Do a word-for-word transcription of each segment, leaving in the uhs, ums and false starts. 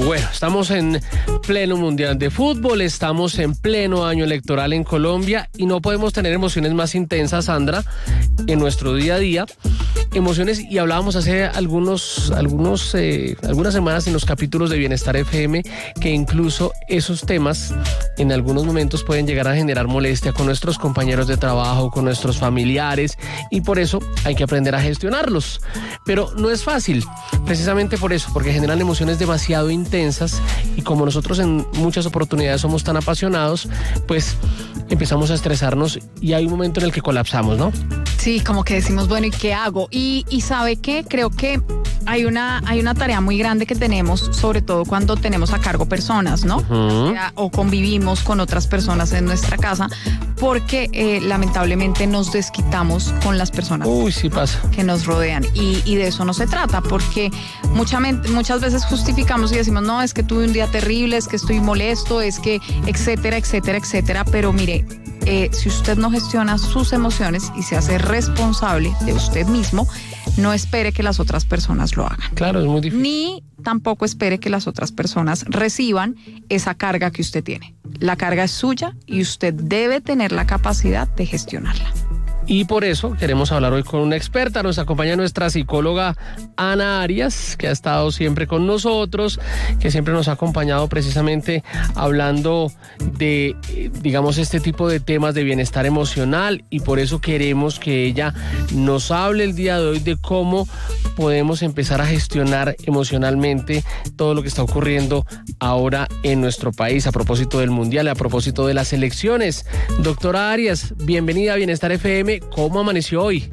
Bueno, estamos en pleno Mundial de Fútbol, estamos en pleno año electoral en Colombia y no podemos tener emociones más intensas, Sandra, en nuestro día a día. Emociones, y hablábamos hace algunos, algunos, eh, algunas semanas en los capítulos de Bienestar F M que incluso esos temas en algunos momentos pueden llegar a generar molestia con nuestros compañeros de trabajo, con nuestros familiares, y por eso hay que aprender a gestionarlos. Pero no es fácil, precisamente por eso, porque generan emociones demasiado intensas, y como nosotros en muchas oportunidades somos tan apasionados, pues empezamos a estresarnos y hay un momento en el que colapsamos, ¿no? Sí, como que decimos, bueno, ¿y qué hago? Y, y ¿sabe qué? Creo que hay una, hay una tarea muy grande que tenemos, sobre todo cuando tenemos a cargo personas, ¿no? Uh-huh. O sea, o convivimos con otras personas en nuestra casa, porque eh, lamentablemente nos desquitamos con las personas Uy, sí pasa. que nos rodean. Y, y de eso no se trata, porque mucha, muchas veces justificamos y decimos, no, es que tuve un día terrible, es que estoy molesto, es que, etcétera, etcétera, etcétera. Pero mire, eh, si usted no gestiona sus emociones y se hace responsable de usted mismo, no espere que las otras personas lo hagan. Claro, es muy difícil. Ni tampoco espere que las otras personas reciban esa carga que usted tiene. La carga es suya y usted debe tener la capacidad de gestionarla. Y por eso queremos hablar hoy con una experta. Nos acompaña nuestra psicóloga Ana Arias, que ha estado siempre con nosotros, que siempre nos ha acompañado precisamente hablando de, digamos, este tipo de temas de bienestar emocional, y por eso queremos que ella nos hable el día de hoy de cómo podemos empezar a gestionar emocionalmente todo lo que está ocurriendo ahora en nuestro país a propósito del Mundial, a propósito de las elecciones. Doctora Arias, bienvenida a Bienestar F M. ¿Cómo amaneció hoy?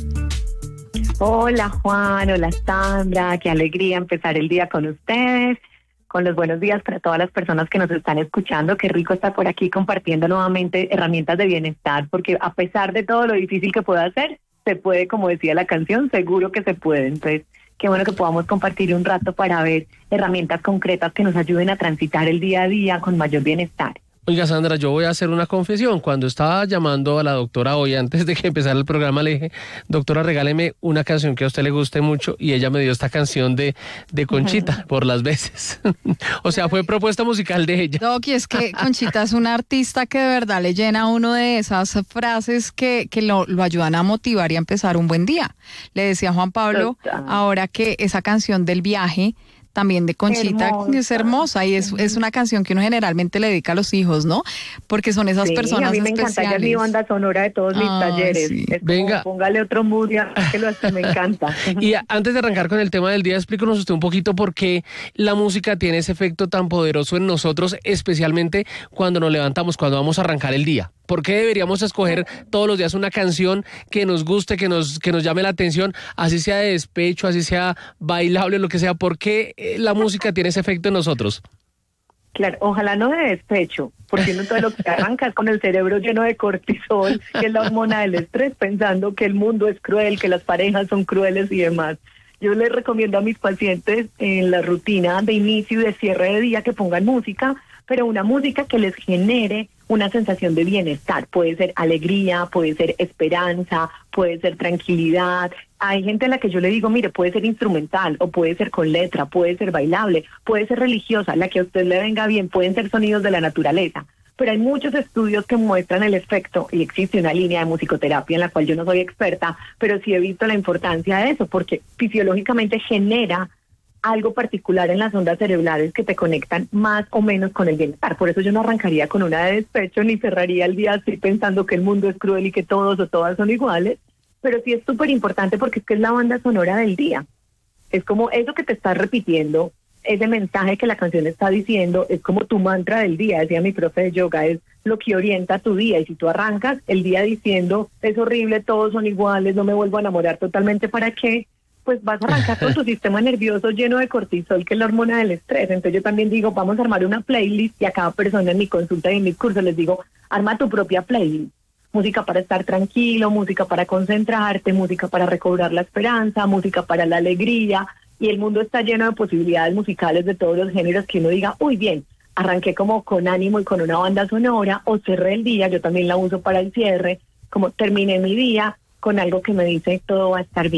Hola Juan, hola Sandra, qué alegría empezar el día con ustedes, con los buenos días para todas las personas que nos están escuchando. Qué rico estar por aquí compartiendo nuevamente herramientas de bienestar, porque a pesar de todo lo difícil que pueda ser, se puede, como decía la canción, seguro que se puede. Entonces, qué bueno que podamos compartir un rato para ver herramientas concretas que nos ayuden a transitar el día a día con mayor bienestar. Oiga, Sandra, yo voy a hacer una confesión. Cuando estaba llamando a la doctora hoy, antes de que empezara el programa, le dije, doctora, regáleme una canción que a usted le guste mucho, y ella me dio esta canción de, de Conchita, uh-huh, por las veces. O sea, fue propuesta musical de ella. Doc, y es que Conchita es una artista que de verdad le llena a uno de esas frases que, que lo, lo ayudan a motivar y a empezar un buen día. Le decía Juan Pablo, total, ahora que esa canción del viaje, también de Conchita, hermosa, es hermosa, y es, es una canción que uno generalmente le dedica a los hijos, ¿no? Porque son esas sí, personas a mí me especiales. encanta, ella es mi banda sonora de todos mis ah, talleres. Sí. Es Venga. Como, póngale otro mood, que lo hace, me encanta. Y antes de arrancar con el tema del día, explícanos usted un poquito por qué la música tiene ese efecto tan poderoso en nosotros, especialmente cuando nos levantamos, cuando vamos a arrancar el día. ¿Por qué deberíamos escoger todos los días una canción que nos guste, que nos, que nos llame la atención, así sea de despecho, así sea bailable, lo que sea? ¿Por qué la música tiene ese efecto en nosotros? Claro, ojalá no de despecho, porque uno todo lo que arranca es con el cerebro lleno de cortisol, que es la hormona del estrés, pensando que el mundo es cruel, que las parejas son crueles y demás. Yo les recomiendo a mis pacientes en la rutina de inicio y de cierre de día que pongan música, pero una música que les genere una sensación de bienestar. Puede ser alegría, puede ser esperanza, puede ser tranquilidad. Hay gente a la que yo le digo, mire, puede ser instrumental, o puede ser con letra, puede ser bailable, puede ser religiosa, la que a usted le venga bien, pueden ser sonidos de la naturaleza. Pero hay muchos estudios que muestran el efecto, y existe una línea de musicoterapia en la cual yo no soy experta, pero sí he visto la importancia de eso, porque fisiológicamente genera algo particular en las ondas cerebrales que te conectan más o menos con el bienestar. Por eso yo no arrancaría con una de despecho, ni cerraría el día así pensando que el mundo es cruel y que todos o todas son iguales, pero sí es súper importante porque es que es la banda sonora del día. Es como eso que te estás repitiendo, ese mensaje que la canción está diciendo, es como tu mantra del día, decía mi profe de yoga, es lo que orienta tu día. Y si tú arrancas el día diciendo, es horrible, todos son iguales, no me vuelvo a enamorar totalmente, ¿para qué? Pues vas a arrancar con tu sistema nervioso lleno de cortisol, que es la hormona del estrés. Entonces yo también digo, vamos a armar una playlist, y a cada persona en mi consulta y en mis cursos les digo, arma tu propia playlist. Música para estar tranquilo, música para concentrarte, música para recobrar la esperanza, música para la alegría, y el mundo está lleno de posibilidades musicales de todos los géneros que uno diga, uy, bien, arranqué como con ánimo y con una banda sonora, o cerré el día, yo también la uso para el cierre, como terminé mi día con algo que me dice todo va a estar bien.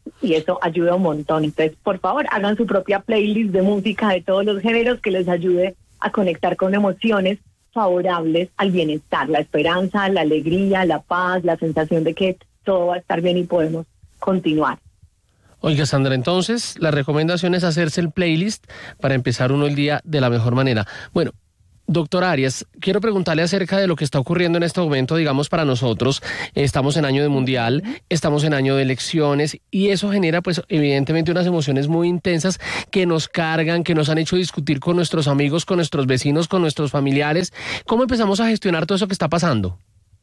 y eso ayuda un montón. Entonces, por favor, hagan su propia playlist de música de todos los géneros que les ayude a conectar con emociones favorables al bienestar, la esperanza, la alegría, la paz, la sensación de que todo va a estar bien y podemos continuar. Oiga, Sandra, entonces la recomendación es hacerse el playlist para empezar uno el día de la mejor manera. Bueno, doctora Arias, quiero preguntarle acerca de lo que está ocurriendo en este momento, digamos, para nosotros. Estamos en año de mundial, estamos en año de elecciones y eso genera, pues, evidentemente unas emociones muy intensas que nos cargan, que nos han hecho discutir con nuestros amigos, con nuestros vecinos, con nuestros familiares. ¿Cómo empezamos a gestionar todo eso que está pasando?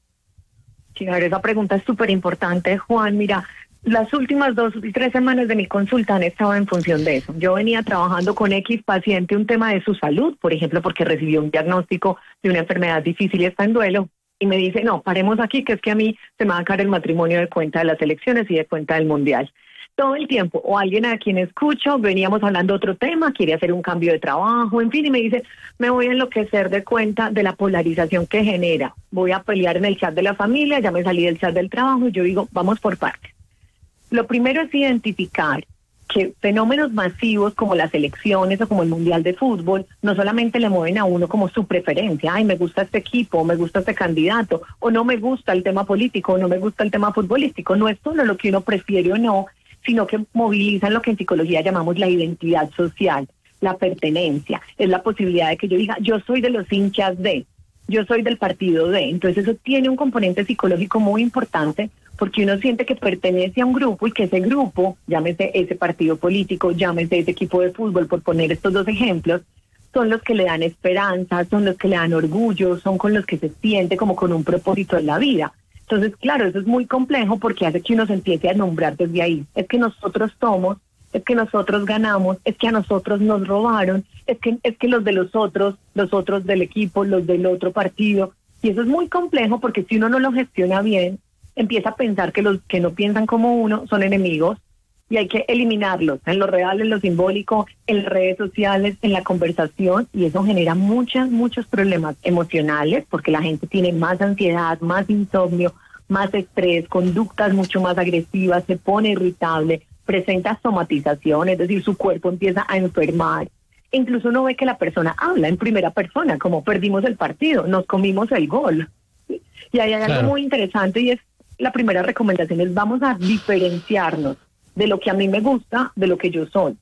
Sí, a ver, esa pregunta es súper importante, Juan. Mira, las últimas dos y tres semanas de mi consulta han estado en función de eso. Yo venía trabajando con X paciente un tema de su salud, por ejemplo, porque recibió un diagnóstico de una enfermedad difícil y está en duelo. Y me dice, no, paremos aquí, que es que a mí se me va a caer el matrimonio de cuenta de las elecciones y de cuenta del mundial. Todo el tiempo, o alguien a quien escucho, veníamos hablando de otro tema, quiere hacer un cambio de trabajo, en fin, y me dice, me voy a enloquecer de cuenta de la polarización que genera. Voy a pelear en el chat de la familia, ya me salí del chat del trabajo, y yo digo, vamos por partes. Lo primero es identificar que fenómenos masivos como las elecciones o como el Mundial de Fútbol no solamente le mueven a uno como su preferencia, ay, me gusta este equipo, o me gusta este candidato, o no me gusta el tema político, o no me gusta el tema futbolístico, no es solo lo que uno prefiere o no, sino que movilizan lo que en psicología llamamos la identidad social, la pertenencia, es la posibilidad de que yo diga, yo soy de los hinchas de, yo soy del partido de, entonces eso tiene un componente psicológico muy importante, porque uno siente que pertenece a un grupo y que ese grupo, llámese ese partido político, llámese ese equipo de fútbol, por poner estos dos ejemplos, son los que le dan esperanza, son los que le dan orgullo, son con los que se siente como con un propósito en la vida. Entonces, claro, eso es muy complejo porque hace que uno se empiece a nombrar desde ahí. Es que nosotros somos, es que nosotros ganamos, es que a nosotros nos robaron, es que, es que los de los otros, los otros del equipo, los del otro partido. Y eso es muy complejo porque si uno no lo gestiona bien, empieza a pensar que los que no piensan como uno son enemigos y hay que eliminarlos en lo real, en lo simbólico, en las redes sociales, en la conversación, y eso genera muchos, muchos problemas emocionales porque la gente tiene más ansiedad, más insomnio, más estrés, conductas mucho más agresivas, se pone irritable, presenta somatización, es decir, su cuerpo empieza a enfermar. Incluso uno ve que la persona habla en primera persona, como perdimos el partido, nos comimos el gol. Y hay algo claro. muy interesante y es, la primera recomendación es vamos a diferenciarnos de lo que a mí me gusta, de lo que yo soy.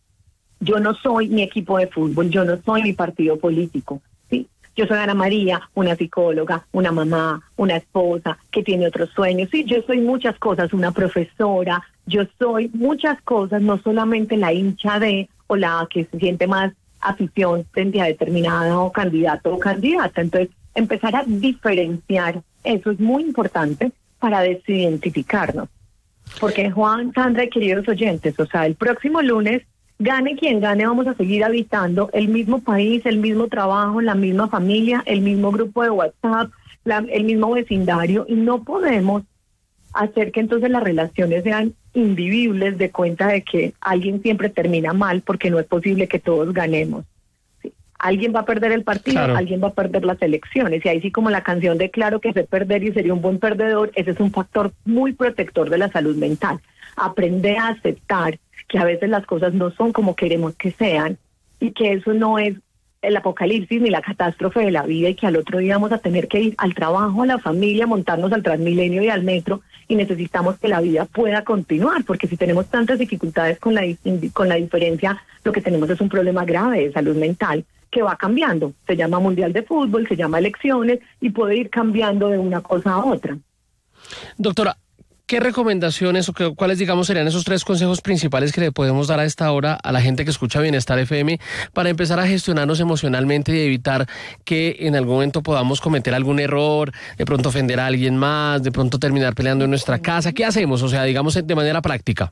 Yo no soy mi equipo de fútbol, yo no soy mi partido político, ¿sí? Yo soy Ana María, una psicóloga, una mamá, una esposa que tiene otros sueños. Sí, yo soy muchas cosas, una profesora, yo soy muchas cosas, no solamente la hincha de o la que se siente más afición frente a determinado candidato o candidata. Entonces, empezar a diferenciar, eso es muy importante para desidentificarnos. Porque Juan, Sandra y queridos oyentes, o sea, el próximo lunes, gane quien gane, vamos a seguir habitando el mismo país, el mismo trabajo, la misma familia, el mismo grupo de WhatsApp, la, el mismo vecindario, y no podemos hacer que entonces las relaciones sean invivibles de cuenta de que alguien siempre termina mal porque no es posible que todos ganemos. ¿Sí? Alguien va a perder el partido, claro. alguien va a perder las elecciones, y ahí sí como la canción de Claro que sé perder y sería un buen perdedor, ese es un factor muy protector de la salud mental. Aprende a aceptar que a veces las cosas no son como queremos que sean y que eso no es el apocalipsis ni la catástrofe de la vida y que al otro día vamos a tener que ir al trabajo, a la familia, montarnos al Transmilenio y al metro y necesitamos que la vida pueda continuar, porque si tenemos tantas dificultades con la, con la diferencia, lo que tenemos es un problema grave de salud mental que va cambiando. Se llama Mundial de Fútbol, se llama elecciones y puede ir cambiando de una cosa a otra. Doctora, ¿qué recomendaciones o qué, cuáles, digamos, serían esos tres consejos principales que le podemos dar a esta hora a la gente que escucha Bienestar F M para empezar a gestionarnos emocionalmente y evitar que en algún momento podamos cometer algún error, de pronto ofender a alguien más, de pronto terminar peleando en nuestra casa? ¿Qué hacemos? O sea, digamos, de manera práctica.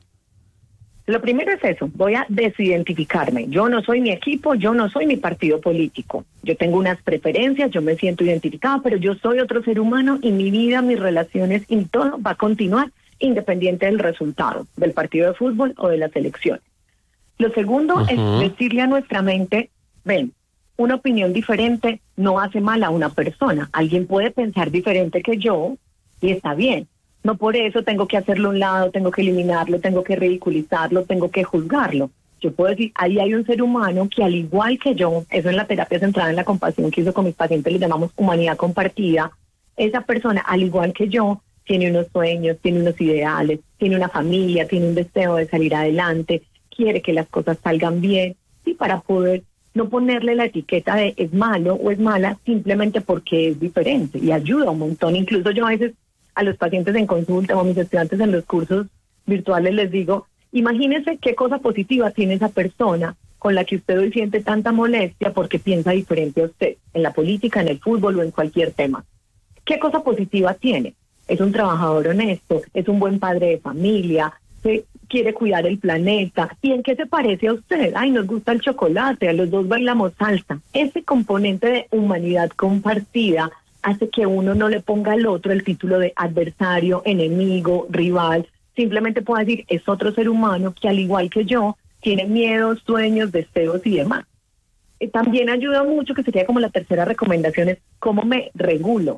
Lo primero es eso, voy a desidentificarme. Yo no soy mi equipo, yo no soy mi partido político. Yo tengo unas preferencias, yo me siento identificada, pero yo soy otro ser humano y mi vida, mis relaciones y todo va a continuar independiente del resultado del partido de fútbol o de las elecciones. Lo segundo uh-huh. es decirle a nuestra mente, ven, una opinión diferente no hace mal a una persona. Alguien puede pensar diferente que yo y está bien. No por eso tengo que hacerlo a un lado, tengo que eliminarlo, tengo que ridiculizarlo, tengo que juzgarlo. Yo puedo decir, ahí hay un ser humano que al igual que yo, eso en la terapia centrada en la compasión que hizo con mis pacientes, le llamamos humanidad compartida, esa persona al igual que yo, tiene unos sueños, tiene unos ideales, tiene una familia, tiene un deseo de salir adelante, quiere que las cosas salgan bien, y para poder no ponerle la etiqueta de es malo o es mala simplemente porque es diferente, y ayuda un montón. Incluso yo a veces a los pacientes en consulta o a mis estudiantes en los cursos virtuales les digo, imagínese qué cosa positiva tiene esa persona con la que usted hoy siente tanta molestia porque piensa diferente a usted, en la política, en el fútbol o en cualquier tema. ¿Qué cosa positiva tiene? Es un trabajador honesto, es un buen padre de familia, se quiere cuidar el planeta. ¿Y en qué se parece a usted? Ay, nos gusta el chocolate, a los dos bailamos salsa. Ese componente de humanidad compartida hace que uno no le ponga al otro el título de adversario, enemigo, rival. Simplemente puede decir, es otro ser humano que al igual que yo, tiene miedos, sueños, deseos y demás. Eh, también ayuda mucho, que sería como la tercera recomendación, es cómo me regulo.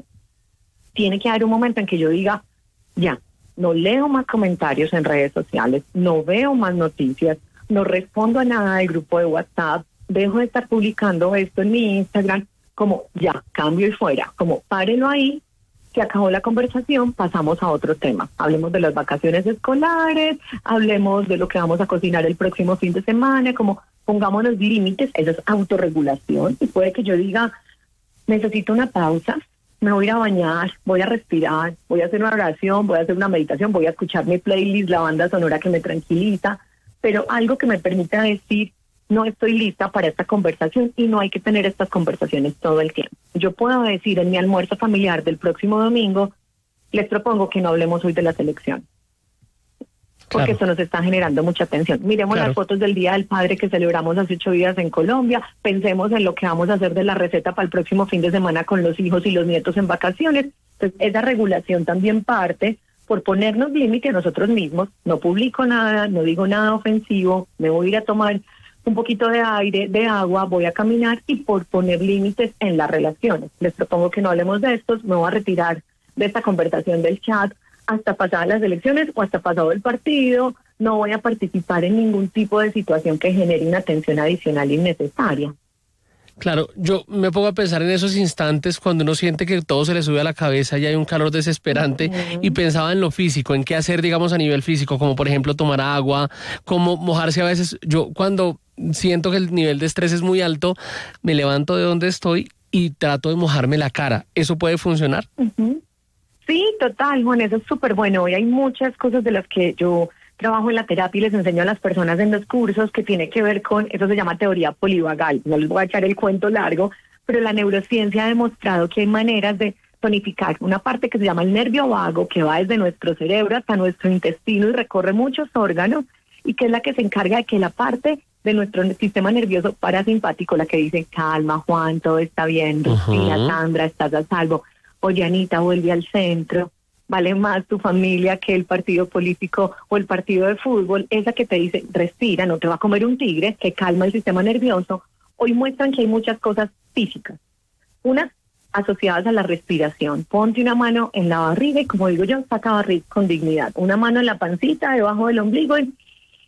Tiene que haber un momento en que yo diga, ya, no leo más comentarios en redes sociales, no veo más noticias, no respondo a nada del grupo de WhatsApp, dejo de estar publicando esto en mi Instagram, como ya, cambio y fuera, como párelo ahí, se acabó la conversación, pasamos a otro tema. Hablemos de las vacaciones escolares, hablemos de lo que vamos a cocinar el próximo fin de semana, como pongámonos límites, eso es autorregulación, y puede que yo diga, necesito una pausa, me voy a ir a bañar, voy a respirar, voy a hacer una oración, voy a hacer una meditación, voy a escuchar mi playlist, la banda sonora que me tranquiliza, pero algo que me permita decir, no estoy lista para esta conversación, y no hay que tener estas conversaciones todo el tiempo. Yo puedo decir en mi almuerzo familiar del próximo domingo, les propongo que no hablemos hoy de la selección, porque Claro. eso nos está generando mucha tensión. Miremos Claro. las fotos del Día del Padre que celebramos hace ocho días en Colombia, pensemos en lo que vamos a hacer de la receta para el próximo fin de semana con los hijos y los nietos en vacaciones. Entonces, esa regulación también parte por ponernos límite a nosotros mismos. No publico nada, no digo nada ofensivo, me voy a ir a tomar un poquito de aire, de agua, voy a caminar, y por poner límites en las relaciones. Les propongo que no hablemos de estos, me voy a retirar de esta conversación del chat hasta pasadas las elecciones o hasta pasado el partido, no voy a participar en ningún tipo de situación que genere una tensión adicional innecesaria. Claro, yo me pongo a pensar en esos instantes cuando uno siente que todo se le sube a la cabeza y hay un calor desesperante, uh-huh. y pensaba en lo físico, en qué hacer, digamos, a nivel físico, como por ejemplo tomar agua, como mojarse a veces. Yo cuando siento que el nivel de estrés es muy alto, me levanto de donde estoy y trato de mojarme la cara. ¿Eso puede funcionar? Uh-huh. Sí, total, Juan, eso es súper bueno. Hoy hay muchas cosas de las que yo trabajo en la terapia y les enseño a las personas en los cursos que tiene que ver con, eso se llama teoría polivagal. No les voy a echar el cuento largo, pero la neurociencia ha demostrado que hay maneras de tonificar una parte que se llama el nervio vago, que va desde nuestro cerebro hasta nuestro intestino y recorre muchos órganos, y que es la que se encarga de que la parte de nuestro sistema nervioso parasimpático, la que dice, calma, Juan, todo está bien, respira, uh-huh. Sandra, estás a salvo, oye, Anita, vuelve al centro, vale más tu familia que el partido político o el partido de fútbol. Esa que te dice, respira, no te va a comer un tigre, que calma el sistema nervioso. Hoy muestran que hay muchas cosas físicas, unas asociadas a la respiración. Ponte una mano en la barriga y, como digo yo, saca barriga con dignidad. Una mano en la pancita, debajo del ombligo, y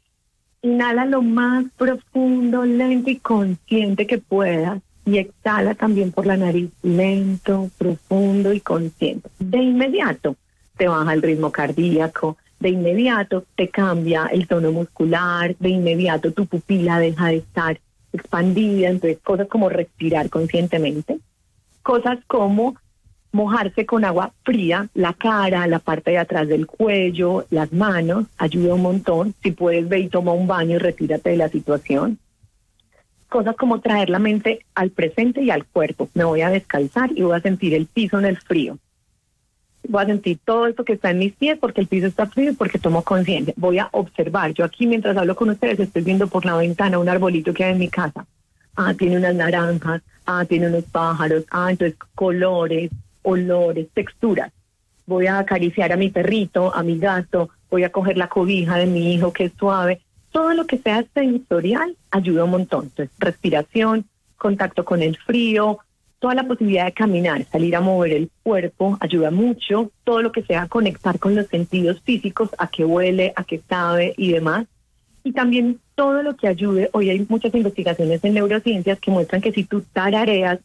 inhala lo más profundo, lento y consciente que puedas. Y exhala también por la nariz, lento, profundo y consciente. De inmediato te baja el ritmo cardíaco, de inmediato te cambia el tono muscular, de inmediato tu pupila deja de estar expandida. Entonces, cosas como respirar conscientemente, cosas como mojarse con agua fría, la cara, la parte de atrás del cuello, las manos, ayuda un montón. Si puedes, ve y toma un baño y retírate de la situación. Cosas como traer la mente al presente y al cuerpo. Me voy a descalzar y voy a sentir el piso en el frío. Voy a sentir todo esto que está en mis pies porque el piso está frío y porque tomo conciencia. Voy a observar. Yo aquí, mientras hablo con ustedes, estoy viendo por la ventana un arbolito que hay en mi casa. Ah, tiene unas naranjas. Ah, tiene unos pájaros. Ah, entonces colores, olores, texturas. Voy a acariciar a mi perrito, a mi gato. Voy a coger la cobija de mi hijo que es suave. Todo lo que sea sensorial ayuda un montón. Entonces, respiración, contacto con el frío, toda la posibilidad de caminar, salir a mover el cuerpo, ayuda mucho. Todo lo que sea conectar con los sentidos físicos, a que huele, a que sabe y demás. Y también todo lo que ayude. Hoy hay muchas investigaciones en neurociencias que muestran que si tú tarareas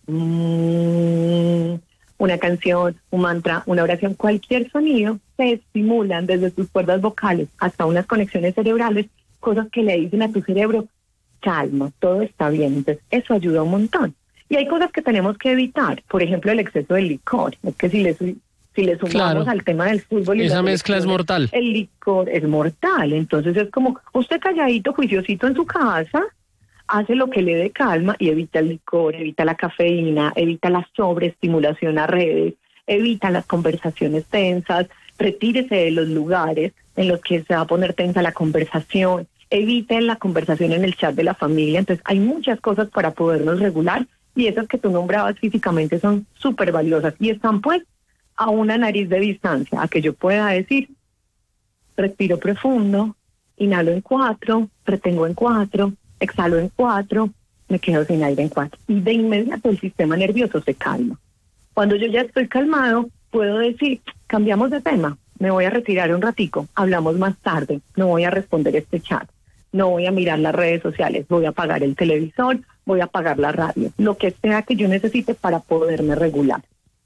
mmm, una canción, un mantra, una oración, cualquier sonido, se estimulan desde tus cuerdas vocales hasta unas conexiones cerebrales, cosas que le dicen a tu cerebro, calma, todo está bien. Entonces eso ayuda un montón. Y hay cosas que tenemos que evitar, por ejemplo el exceso de licor. Es que si le, si le sumamos claro. al tema del fútbol... Y esa mezcla es mortal. El licor es mortal, entonces es como usted calladito, juiciosito en su casa, hace lo que le dé calma y evita el licor, evita la cafeína, evita la sobreestimulación a redes, evita las conversaciones tensas, retírese de los lugares en los que se va a poner tensa la conversación, evite la conversación en el chat de la familia. Entonces hay muchas cosas para podernos regular y esas que tú nombrabas físicamente son súper valiosas y están pues a una nariz de distancia, a que yo pueda decir, respiro profundo, inhalo en cuatro, retengo en cuatro, exhalo en cuatro, me quedo sin aire en cuatro. Y de inmediato el sistema nervioso se calma. Cuando yo ya estoy calmado, puedo decir, cambiamos de tema, me voy a retirar un ratico, hablamos más tarde, no voy a responder este chat, no voy a mirar las redes sociales, voy a apagar el televisor, voy a apagar la radio, lo que sea que yo necesite para poderme regular.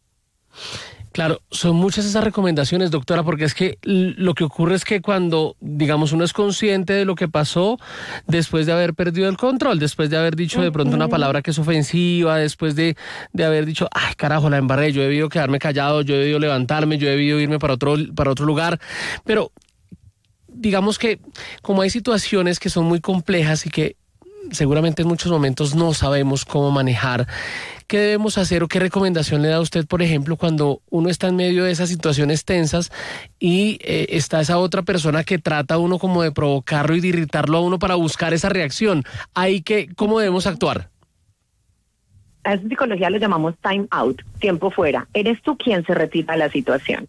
Claro, son muchas esas recomendaciones, doctora, porque es que lo que ocurre es que cuando, digamos, uno es consciente de lo que pasó después de haber perdido el control, después de haber dicho de pronto una palabra que es ofensiva, después de, de haber dicho, ay, carajo, la embarré, yo he debido quedarme callado, yo he debido levantarme, yo he debido irme para otro, para otro lugar, pero digamos que como hay situaciones que son muy complejas y que seguramente en muchos momentos no sabemos cómo manejar, ¿qué debemos hacer o qué recomendación le da a usted, por ejemplo, cuando uno está en medio de esas situaciones tensas y eh, está esa otra persona que trata a uno como de provocarlo y de irritarlo a uno para buscar esa reacción? Ahí que, ¿cómo debemos actuar? A esa psicología lo llamamos time out, tiempo fuera. Eres tú quien se retira de la situación.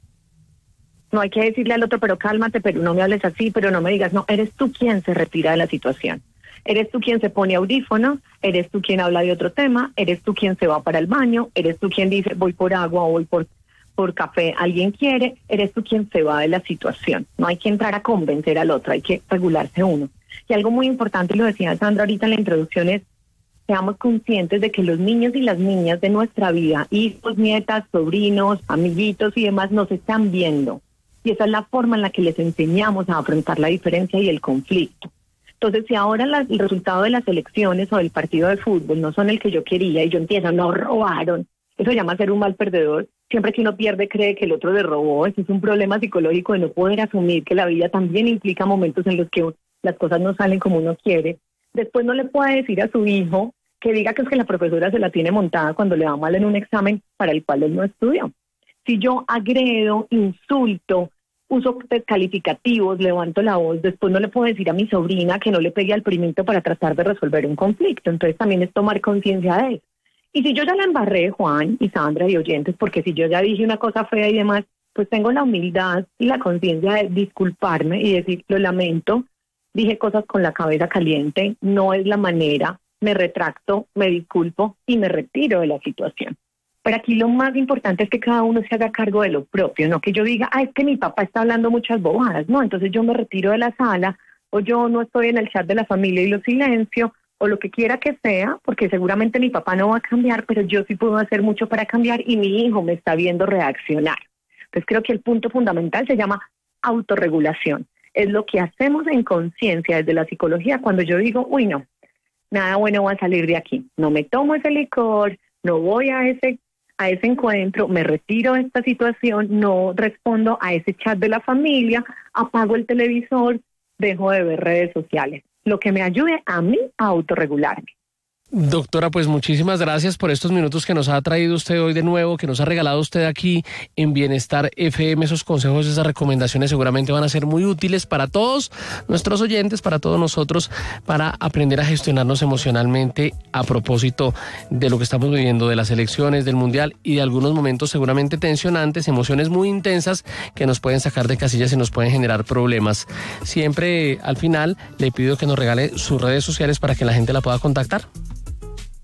No hay que decirle al otro, pero cálmate, pero no me hables así, pero no me digas, no, eres tú quien se retira de la situación. Eres tú quien se pone audífonos, eres tú quien habla de otro tema, eres tú quien se va para el baño, eres tú quien dice voy por agua o voy por, por café, alguien quiere, eres tú quien se va de la situación. No hay que entrar a convencer al otro, hay que regularse uno. Y algo muy importante, y lo decía Sandra ahorita en la introducción, es seamos conscientes de que los niños y las niñas de nuestra vida, hijos, nietas, sobrinos, amiguitos y demás, nos están viendo. Y esa es la forma en la que les enseñamos a afrontar la diferencia y el conflicto. Entonces, si ahora la, el resultado de las elecciones o del partido de fútbol no son el que yo quería y yo empiezo, no robaron, eso llama ser un mal perdedor. Siempre que uno pierde cree que el otro le robó. Eso es un problema psicológico de no poder asumir que la vida también implica momentos en los que las cosas no salen como uno quiere. Después no le puede decir a su hijo que diga que es que la profesora se la tiene montada cuando le va mal en un examen para el cual él no estudió. Si yo agredo, insulto, uso calificativos, levanto la voz, después no le puedo decir a mi sobrina que no le pegue al primito para tratar de resolver un conflicto. Entonces también es tomar conciencia de eso. Y si yo ya la embarré, Juan y Sandra y oyentes, porque si yo ya dije una cosa fea y demás, pues tengo la humildad y la conciencia de disculparme y decir, lo lamento, dije cosas con la cabeza caliente, no es la manera, me retracto, me disculpo y me retiro de la situación. Pero aquí lo más importante es que cada uno se haga cargo de lo propio, no que yo diga, ah, es que mi papá está hablando muchas bobadas, no, entonces yo me retiro de la sala, o yo no estoy en el chat de la familia y lo silencio, o lo que quiera que sea, porque seguramente mi papá no va a cambiar, pero yo sí puedo hacer mucho para cambiar y mi hijo me está viendo reaccionar. Entonces creo que el punto fundamental se llama autorregulación. Es lo que hacemos en conciencia desde la psicología cuando yo digo, uy, no, nada bueno va a salir de aquí, no me tomo ese licor, no voy a ese a ese encuentro, me retiro de esta situación, no respondo a ese chat de la familia, apago el televisor, dejo de ver redes sociales. Lo que me ayude a mí a autorregularme. Doctora, pues muchísimas gracias por estos minutos que nos ha traído usted hoy de nuevo, que nos ha regalado usted aquí en Bienestar F M. Esos consejos, esas recomendaciones seguramente van a ser muy útiles para todos nuestros oyentes, para todos nosotros, para aprender a gestionarnos emocionalmente a propósito de lo que estamos viviendo, de las elecciones, del Mundial y de algunos momentos seguramente tensionantes, emociones muy intensas que nos pueden sacar de casillas y nos pueden generar problemas. Siempre al final le pido que nos regale sus redes sociales para que la gente la pueda contactar.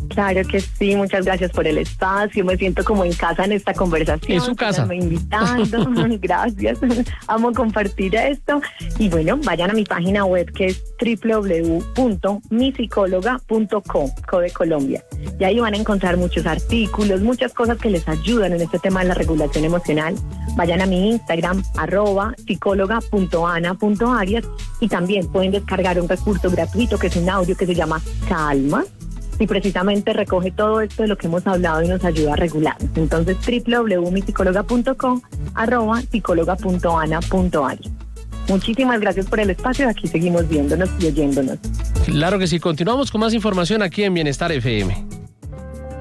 Claro que sí, muchas gracias por el espacio, me siento como en casa en esta conversación. Es su casa. Me invitando, gracias, amo compartir esto. Y bueno, vayan a mi página web que es doble u doble u doble u punto mi psicóloga punto com, co de Colombia. Y ahí van a encontrar muchos artículos, muchas cosas que les ayudan en este tema de la regulación emocional. Vayan a mi Instagram, arroba psicóloga punto ana punto arias, y también pueden descargar un recurso gratuito que es un audio que se llama Calma, y precisamente recoge todo esto de lo que hemos hablado y nos ayuda a regular. Entonces, doble u doble u doble u punto mi psicóloga punto com, arroba psicóloga punto ana punto arias. Muchísimas gracias por el espacio, aquí seguimos viéndonos y oyéndonos. Claro que sí, continuamos con más información aquí en Bienestar F M.